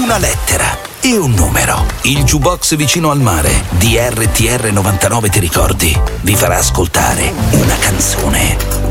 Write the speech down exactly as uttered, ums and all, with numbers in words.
una lettera e un numero. Il jukebox vicino al mare di R T R novantanove Ti ricordi vi farà ascoltare una canzone